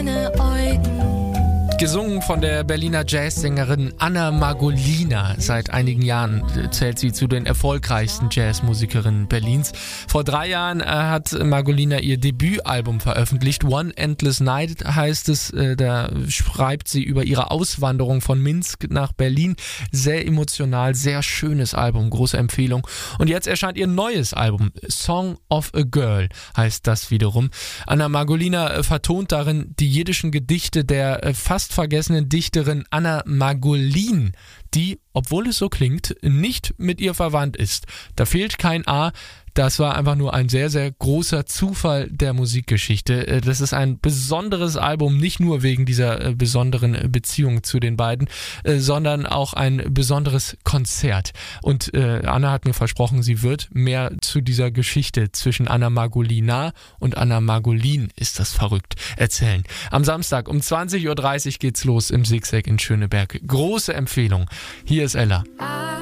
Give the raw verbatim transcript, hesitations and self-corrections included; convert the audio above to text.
Gesungen von der Berliner Jazzsängerin Anna Margolina. Seit einigen Jahren zählt sie zu den erfolgreichsten Jazzmusikerinnen Berlins. Vor drei Jahren hat Margolina ihr Debütalbum veröffentlicht. One Endless Night heißt es. Da schreibt sie über ihre Auswanderung von Minsk nach Berlin. Sehr emotional, sehr schönes Album, große Empfehlung. Und jetzt erscheint ihr neues Album. Song of a Girl heißt das wiederum. Anna Margolina vertont darin die jiddischen Gedichte der fast vergessenen Dichterin Anna Margolin, die, obwohl es so klingt, nicht mit ihr verwandt ist. Da fehlt kein A. Das war einfach nur ein sehr, sehr großer Zufall der Musikgeschichte. Das ist ein besonderes Album, nicht nur wegen dieser besonderen Beziehung zu den beiden, sondern auch ein besonderes Konzert. Und äh, Anna hat mir versprochen, sie wird mehr zu dieser Geschichte zwischen Anna Margolina und Anna Margolin, ist das verrückt, erzählen. Am Samstag um zwanzig Uhr dreißig geht's los im Zigzag in Schöneberg. Große Empfehlung. Hier ist Ella.